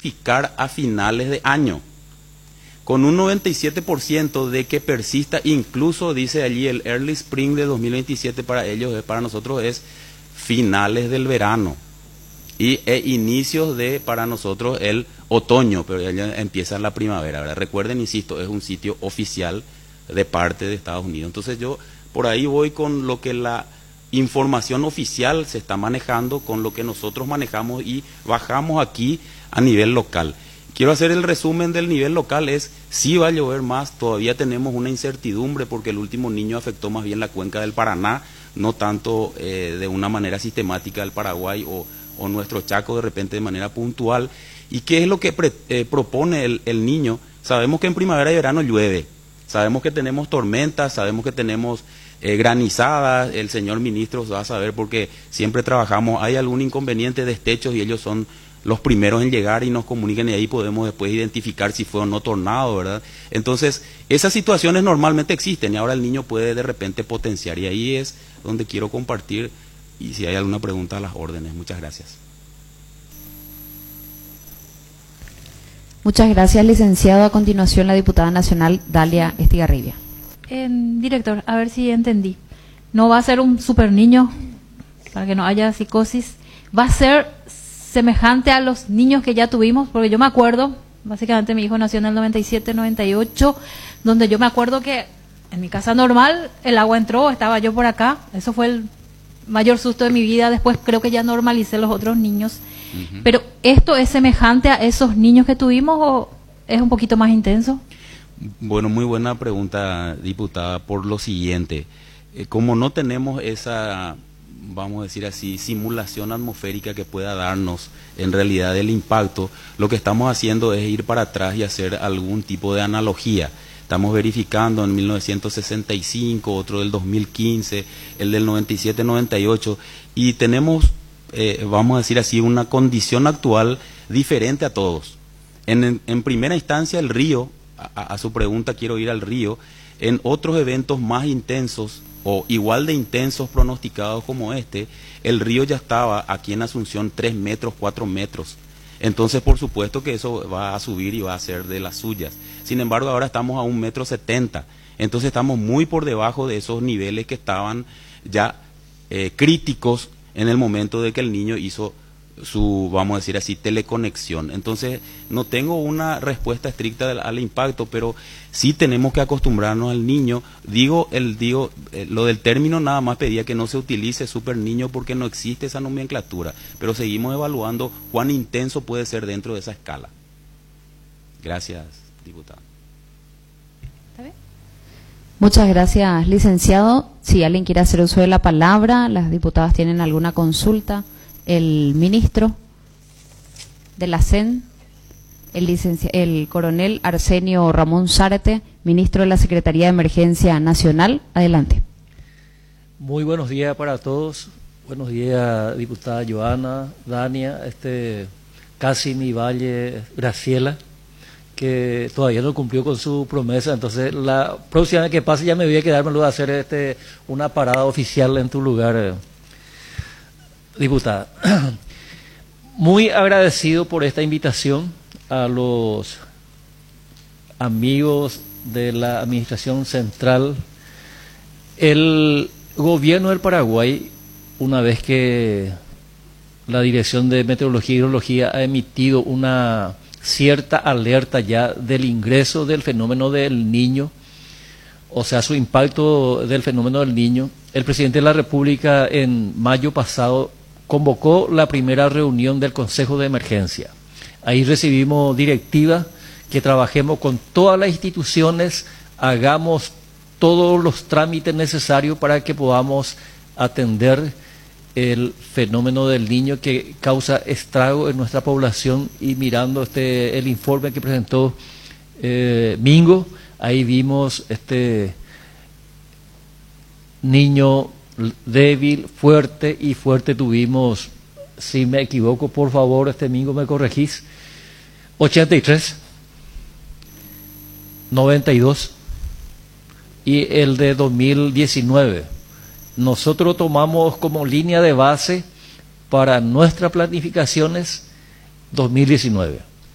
notificar a finales de año, con un 97% de que persista. Incluso dice allí el Early Spring de 2027 para ellos, para nosotros es finales del verano y inicios de para nosotros el otoño, pero ya empieza la primavera, ¿verdad? Recuerden, insisto, es un sitio oficial de parte de Estados Unidos. Entonces yo por ahí voy con lo que la información oficial se está manejando, con lo que nosotros manejamos y bajamos aquí a nivel local. Quiero hacer el resumen del nivel local, es sí va a llover más, todavía tenemos una incertidumbre porque el último niño afectó más bien la cuenca del Paraná, no tanto de una manera sistemática el Paraguay o nuestro Chaco de repente de manera puntual. ¿Y qué es lo que propone el niño? Sabemos que en primavera y verano llueve, sabemos que tenemos tormentas, sabemos que tenemos granizadas. El señor ministro va a saber porque siempre trabajamos, hay algún inconveniente de destechos y ellos son los primeros en llegar y nos comunican y ahí podemos después identificar si fue o no tornado, ¿verdad? Entonces, esas situaciones normalmente existen y ahora el niño puede de repente potenciar y ahí es donde quiero compartir y si hay alguna pregunta a las órdenes. Muchas gracias. Muchas gracias, licenciado. A continuación, la diputada nacional Dalia Estigarribia. Director, a ver si entendí. No va a ser un super niño, para que no haya psicosis. Va a ser semejante a los niños que ya tuvimos, porque yo me acuerdo, básicamente mi hijo nació en el 97, 98, donde yo me acuerdo que en mi casa normal el agua entró, estaba yo por acá. Eso fue el mayor susto de mi vida. Después creo que ya normalicé los otros niños. Pero ¿esto es semejante a esos niños que tuvimos o es un poquito más intenso? Bueno, muy buena pregunta, diputada, por lo siguiente. Como no tenemos esa, vamos a decir así, simulación atmosférica que pueda darnos en realidad el impacto, lo que estamos haciendo es ir para atrás y hacer algún tipo de analogía. Estamos verificando en 1965, otro del 2015, el del 97-98, y tenemos, vamos a decir así, una condición actual diferente a todos. En primera instancia, el río, a su pregunta quiero ir al río, en otros eventos más intensos o igual de intensos pronosticados como este, el río ya estaba aquí en Asunción 3 metros, 4 metros. Entonces, por supuesto que eso va a subir y va a ser de las suyas. Sin embargo, ahora estamos a 1,70 m. Entonces, estamos muy por debajo de esos niveles que estaban ya críticos en el momento de que el niño hizo su, vamos a decir así, teleconexión. Entonces, no tengo una respuesta estricta al impacto, pero sí tenemos que acostumbrarnos al niño. Lo del término nada más pedía que no se utilice super niño porque no existe esa nomenclatura, pero seguimos evaluando cuán intenso puede ser dentro de esa escala. Gracias, diputada. ¿Está bien? Muchas gracias, licenciado. Si alguien quiere hacer uso de la palabra, las diputadas tienen alguna consulta. El ministro de la CEN, el coronel Arsenio Ramón Zárate, ministro de la Secretaría de Emergencia Nacional. Adelante. Muy buenos días para todos. Buenos días, diputada Joana, Dania, casi mi valle Graciela, que todavía no cumplió con su promesa. Entonces, la próxima vez que pase ya me voy a quedarme luego a hacer una parada oficial en tu lugar. Diputada, muy agradecido por esta invitación a los amigos de la Administración Central. El gobierno del Paraguay, una vez que la Dirección de Meteorología y Hidrología ha emitido una cierta alerta ya del ingreso del fenómeno del Niño, o sea, su impacto del fenómeno del Niño, el presidente de la República en mayo pasado convocó la primera reunión del Consejo de Emergencia. Ahí recibimos directiva que trabajemos con todas las instituciones, hagamos todos los trámites necesarios para que podamos atender el fenómeno del Niño que causa estrago en nuestra población. Y mirando el informe que presentó Mingo, ahí vimos niño débil, fuerte, y fuerte tuvimos, si me equivoco, por favor, Mingo, me corregís, 83, 92 y el de 2019. Nosotros tomamos como línea de base para nuestras planificaciones 2019.